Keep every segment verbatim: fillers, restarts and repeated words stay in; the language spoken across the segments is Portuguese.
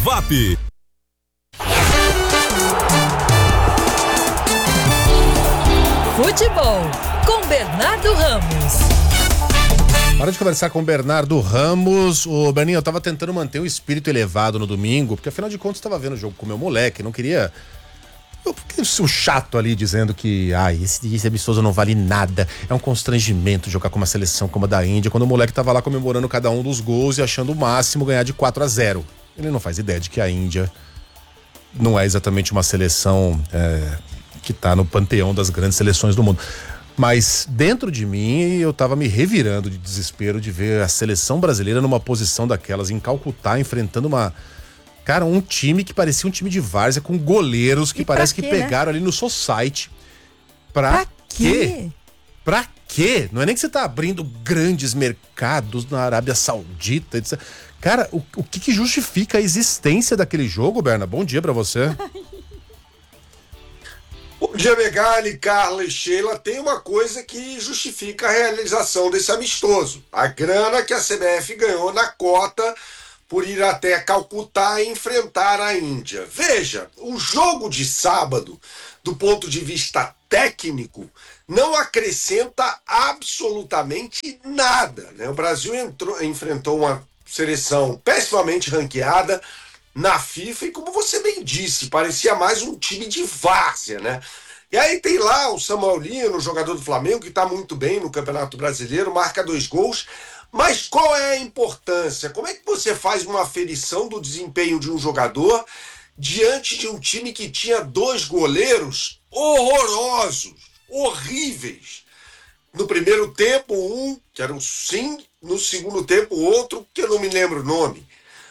Vap. Futebol com Bernardo Ramos. Hora de conversar com o Bernardo Ramos. Ô, Berninho, eu tava tentando manter o espírito elevado no domingo, porque afinal de contas eu tava vendo o jogo com o meu moleque, não queria... Eu fiquei o chato ali dizendo que ai, esse, esse amistoso não vale nada, é um constrangimento jogar com uma seleção como a da Índia, quando o moleque tava lá comemorando cada um dos gols e achando o máximo ganhar de quatro a zero. Ele não faz ideia de que a Índia não é exatamente uma seleção é, que tá no panteão das grandes seleções do mundo. Mas dentro de mim eu tava me revirando de desespero de ver a seleção brasileira numa posição daquelas, em Calcutá, enfrentando uma... Cara, um time que parecia um time de várzea, com goleiros que parece que pegaram, né, ali no society. Pra, pra quê? quê? Pra quê? Não é nem que você tá abrindo grandes mercados na Arábia Saudita, etcétera. Cara, o, o que que justifica a existência daquele jogo, Berna? Bom dia pra você. Bom dia, Megali, Carla e Sheila. Tem uma coisa que justifica a realização desse amistoso. A grana que a C B F ganhou na cota por ir até Calcutá e enfrentar a Índia. Veja, o jogo de sábado, do ponto de vista técnico, não acrescenta absolutamente nada, né? O Brasil entrou, enfrentou uma seleção pessimamente ranqueada na FIFA e, como você bem disse, parecia mais um time de várzea, né? E aí tem lá o Samuel Lino, jogador do Flamengo, que está muito bem no Campeonato Brasileiro, marca dois gols. Mas qual é a importância? Como é que você faz uma aferição do desempenho de um jogador diante de um time que tinha dois goleiros horrorosos, horríveis? No primeiro tempo, um, que era o Sim, no segundo tempo, outro, que eu não me lembro o nome.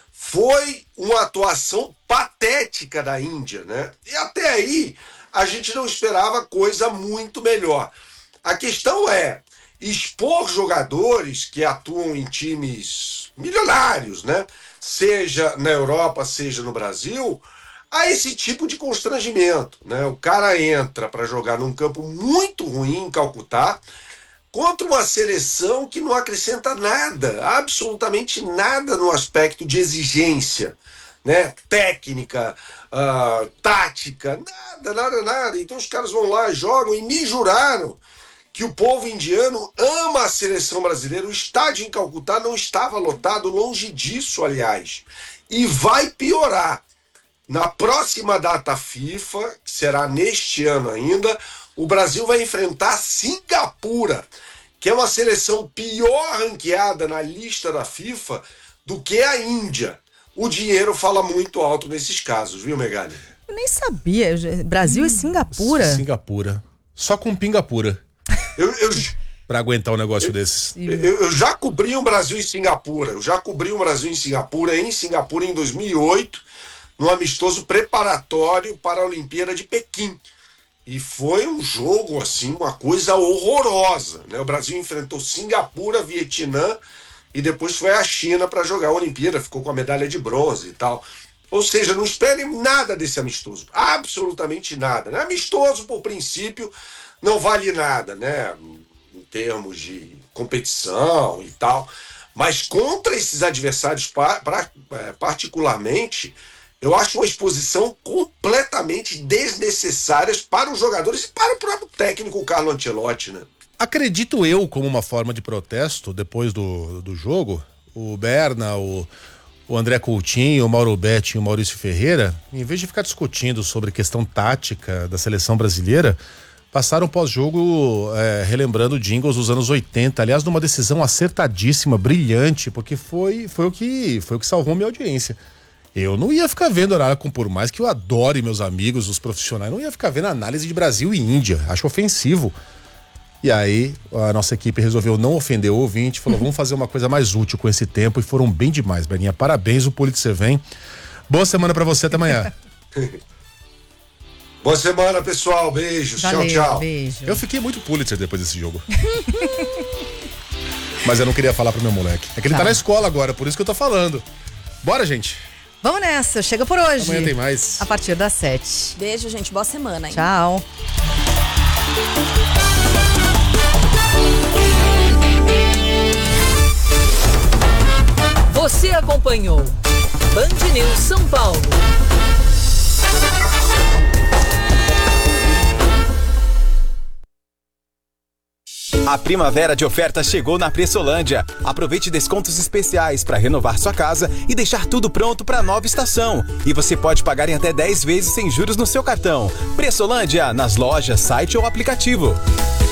Foi uma atuação patética da Índia, né? E até aí, a gente não esperava coisa muito melhor. A questão é expor jogadores que atuam em times milionários, né? Seja na Europa, seja no Brasil, a esse tipo de constrangimento, né? O cara entra para jogar num campo muito ruim em Calcutá contra uma seleção que não acrescenta nada, absolutamente nada no aspecto de exigência, né? Técnica, uh, tática, nada, nada, nada. Então os caras vão lá, jogam e me juraram que o povo indiano ama a seleção brasileira. O estádio em Calcutá não estava lotado, longe disso, aliás. E vai piorar. Na próxima data FIFA, que será neste ano ainda, o Brasil vai enfrentar Singapura, que é uma seleção pior ranqueada na lista da FIFA do que a Índia. O dinheiro fala muito alto nesses casos, viu, Megali? Eu nem sabia. Brasil hum, e Singapura. Singapura. Só com Pingapura. Eu, eu, pra aguentar um negócio eu, desses. Eu, eu já cobri o Brasil em Singapura. Eu já cobri o Brasil em Singapura, em Singapura em dois mil e oito, no amistoso preparatório para a Olimpíada de Pequim. E foi um jogo, assim, uma coisa horrorosa, né? O Brasil enfrentou Singapura, Vietnã e depois foi à China para jogar a Olimpíada. Ficou com a medalha de bronze e tal. Ou seja, não esperem nada desse amistoso. Absolutamente nada, né? Amistoso, por princípio, não vale nada, né? Em termos de competição e tal. Mas contra esses adversários, pra, pra, particularmente, eu acho uma exposição completamente desnecessária para os jogadores e para o próprio técnico Carlo Ancelotti, né? Acredito eu, como uma forma de protesto, depois do, do jogo, o Berna, o, o André Coutinho, o Mauro Betti e o Maurício Ferreira, em vez de ficar discutindo sobre questão tática da seleção brasileira, passaram pós-jogo é, relembrando jingles dos anos oitenta, aliás, numa decisão acertadíssima, brilhante, porque foi, foi, o que, foi o que salvou minha audiência. Eu não ia ficar vendo horário com, por mais que eu adore meus amigos, os profissionais, não ia ficar vendo análise de Brasil e Índia, acho ofensivo. E aí a nossa equipe resolveu não ofender o ouvinte, falou, vamos fazer uma coisa mais útil com esse tempo, e foram bem demais, Berninha. Parabéns, o Pulitzer vem. Boa semana pra você, até amanhã. Boa semana, pessoal. Beijos. Valeu, tchau, tchau. Beijo. Eu fiquei muito Pulitzer depois desse jogo. Mas eu não queria falar pro meu moleque. É que ele tá, tá na escola agora, por isso que eu tô falando. Bora, gente. Vamos nessa, chega por hoje. Amanhã tem mais. A partir das sete. Beijo, gente. Boa semana, hein? Tchau. Você acompanhou Band News São Paulo. A primavera de ofertas chegou na Pressolândia. Aproveite descontos especiais para renovar sua casa e deixar tudo pronto para a nova estação. E você pode pagar em até dez vezes sem juros no seu cartão. Pressolândia, nas lojas, site ou aplicativo.